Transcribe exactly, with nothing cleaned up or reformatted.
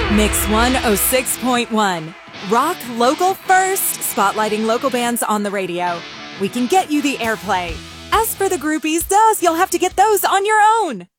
Mix one oh six point one. Rock local first, spotlighting local bands on the radio. We can get you the airplay. As for the groupies, those you'll have to get those on your own.